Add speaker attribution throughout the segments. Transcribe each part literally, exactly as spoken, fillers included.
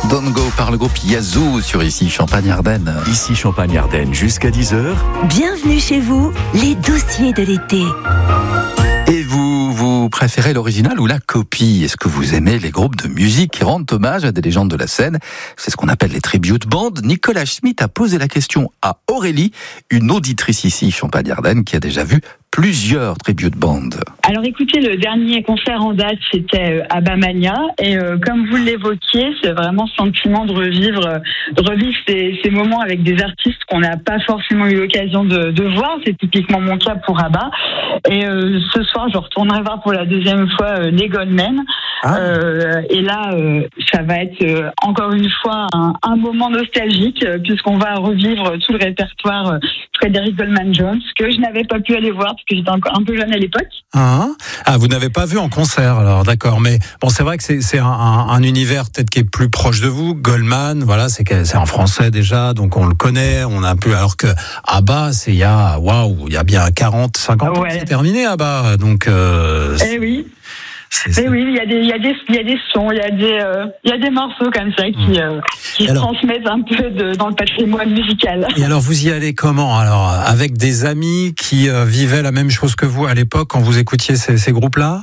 Speaker 1: Don't Go par le groupe Yazoo sur Ici Champagne-Ardenne.
Speaker 2: Ici Champagne-Ardenne jusqu'à dix heures.
Speaker 3: Bienvenue chez vous, les dossiers de l'été.
Speaker 1: Et vous, vous préférez l'original ou la copie? Est-ce que vous aimez les groupes de musique qui rendent hommage à des légendes de la scène? C'est ce qu'on appelle les tribute bands. Nicolas Schmitt a posé la question à Aurélie, une auditrice ici Champagne-Ardenne qui a déjà vu plusieurs tribute bands.
Speaker 4: Alors écoutez, le dernier concert en date, c'était ABBA Mania. Et euh, comme vous l'évoquiez, c'est vraiment ce sentiment de revivre, euh, de revivre ces, ces moments avec des artistes qu'on n'a pas forcément eu l'occasion de, de voir. C'est typiquement mon cas pour ABBA. Et euh, ce soir, je retournerai voir pour la deuxième fois euh, les Goldman. Ah. Euh, et là, euh, ça va être euh, encore une fois un, un moment nostalgique, euh, puisqu'on va revivre tout le répertoire euh, Frédéric Goldman-Jones, que je n'avais pas pu aller voir parce que j'étais encore un peu jeune à l'époque.
Speaker 5: Ah, ah vous n'avez pas vu en concert alors, d'accord. Mais bon, c'est vrai que c'est, c'est un, un, un univers peut-être qui est plus proche de vous. Goldman, voilà, c'est, c'est en français déjà, donc on le connaît. On a un peu, alors que ABBA, c'est il y a, waouh, il y a bien quarante, cinquante ouais. ans, c'est terminé ABBA. Donc, euh,
Speaker 4: eh oui. Mais oui, il y a des, il y a des, il y a des sons, il y a des, euh, il y a des morceaux comme ça qui, euh, qui se transmettent un peu de, dans le patrimoine musical.
Speaker 5: Et alors, vous y allez comment? Alors, avec des amis qui euh, vivaient la même chose que vous à l'époque quand vous écoutiez ces, ces groupes-là?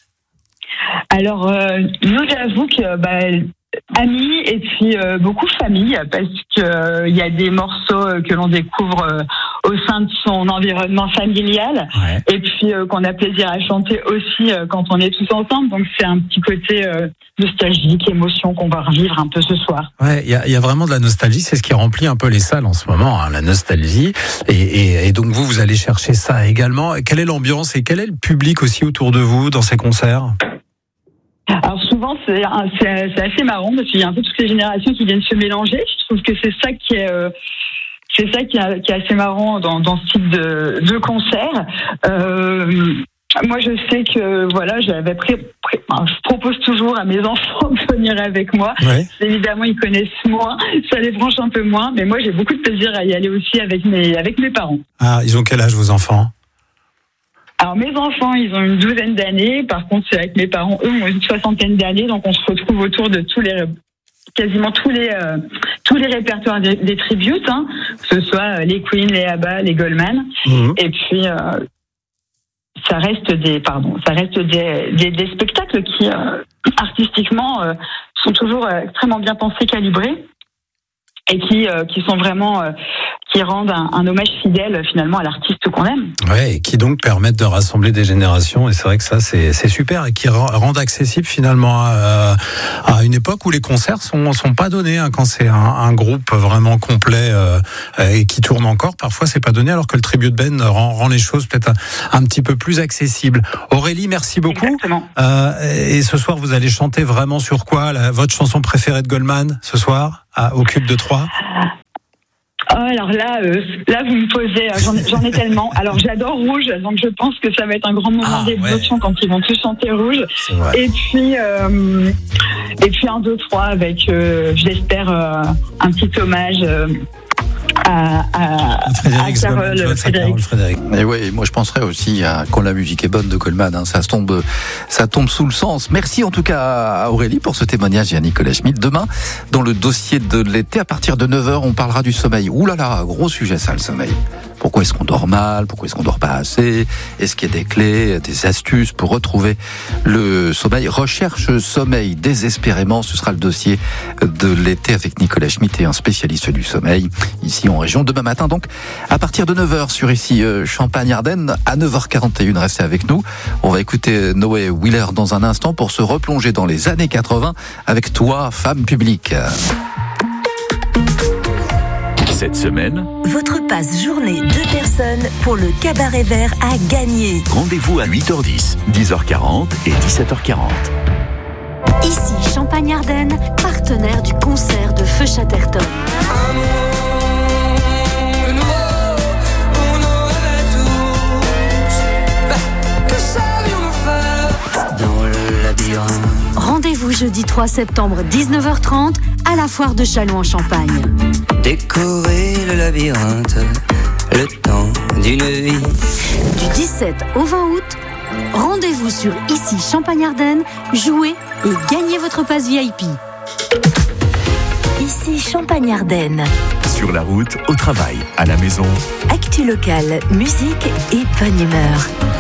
Speaker 4: Alors, euh, nous, j'avoue que, bah, amis et puis euh, beaucoup famille, parce que euh, il y a des morceaux euh, que l'on découvre euh, au sein de son environnement familial, ouais. Et puis euh, qu'on a plaisir à chanter aussi euh, quand on est tous ensemble. Donc c'est un petit côté euh, nostalgique, émotion qu'on va revivre un peu ce soir.
Speaker 5: Ouais, il y a, y a vraiment de la nostalgie. C'est ce qui remplit un peu les salles en ce moment, hein, la nostalgie. Et, et, et donc vous, vous allez chercher ça également. Quelle est l'ambiance et quel est le public aussi autour de vous dans ces concerts?
Speaker 4: Alors souvent c'est, c'est, c'est assez marrant parce qu'il y a un peu toutes les générations qui viennent se mélanger. Je trouve que c'est ça qui est, euh, c'est ça qui est, qui est assez marrant dans, dans ce type de, de concert. Euh, moi je sais que voilà, j'avais pré, pré, enfin, je propose toujours à mes enfants de venir avec moi. Ouais. Évidemment ils connaissent moins, ça les branche un peu moins, mais moi j'ai beaucoup de plaisir à y aller aussi avec mes, avec mes parents.
Speaker 5: Ah, ils ont quel âge vos enfants?
Speaker 4: Alors mes enfants, ils ont une douzaine d'années. Par contre, c'est avec mes parents, eux, ont une soixantaine d'années. Donc on se retrouve autour de tous les, quasiment tous les, euh, tous les répertoires des, des tributes, hein, que ce soit les Queen, les ABBA, les Goldman. Mmh. Et puis euh, ça reste des, pardon, ça reste des, des, des spectacles qui, euh, artistiquement, euh, sont toujours euh, extrêmement bien pensés, calibrés, et qui, euh, qui sont vraiment euh, qui rendent un, un hommage fidèle finalement à l'artiste qu'on aime.
Speaker 5: Ouais, et qui donc permettent de rassembler des générations, et c'est vrai que ça c'est, c'est super, et qui rendent accessible finalement à, à une époque où les concerts sont, sont pas donnés, hein, quand c'est un, un groupe vraiment complet euh, et qui tourne encore, parfois c'est pas donné, alors que le tribute band rend, rend les choses peut-être un, un petit peu plus accessibles. Aurélie, merci beaucoup.
Speaker 4: Exactement.
Speaker 5: Euh, et ce soir vous allez chanter vraiment sur quoi, la, votre chanson préférée de Goldman ce soir à, au Cube de Troyes?
Speaker 4: Oh, alors là, euh, là vous me posez, j'en, j'en ai tellement. Alors j'adore Rouge, donc je pense que ça va être un grand moment ah, d'émotion ouais. quand ils vont tous chanter Rouge. Et puis, euh, et puis un, deux, trois avec, euh, j'espère, euh, un petit hommage. Euh, À, à,
Speaker 5: Frédéric,
Speaker 4: à Carole, Frédéric.
Speaker 5: Frédéric.
Speaker 1: Et oui, moi je penserais aussi à quand la musique est bonne de Goldman, hein, ça se tombe, ça tombe sous le sens. Merci en tout cas à Aurélie pour ce témoignage et à Nicolas Schmitt. Demain, dans le dossier de l'été, à partir de neuf heures, on parlera du sommeil. Ouh là là, gros sujet ça, le sommeil. Pourquoi est-ce qu'on dort mal? Pourquoi est-ce qu'on dort pas assez? Est-ce qu'il y a des clés, des astuces pour retrouver le sommeil? Recherche sommeil désespérément, ce sera le dossier de l'été avec Nicolas Schmitt et un spécialiste du sommeil ici en région. Demain matin donc, à partir de neuf heures sur ici Champagne-Ardenne, à neuf heures quarante et une, restez avec nous. On va écouter Noé Wheeler dans un instant pour se replonger dans les années quatre-vingts avec toi, femme publique.
Speaker 2: Cette semaine,
Speaker 3: votre passe journée deux personnes pour le Cabaret Vert à gagner.
Speaker 2: Rendez-vous à huit heures dix, dix heures quarante et dix-sept heures quarante.
Speaker 3: Ici Champagne-Ardenne, partenaire du concert de Feu Chatterton. Rendez-vous jeudi trois septembre, dix-neuf heures trente, à la foire de Châlons-en-Champagne.
Speaker 6: Décorer le labyrinthe, le temps d'une vie.
Speaker 3: Du dix-sept au vingt août, rendez-vous sur Ici Champagne-Ardenne, jouez et gagnez votre passe V I P.
Speaker 7: Ici Champagne-Ardenne.
Speaker 2: Sur la route, au travail, à la maison.
Speaker 7: Actu locale, musique et bonne humeur.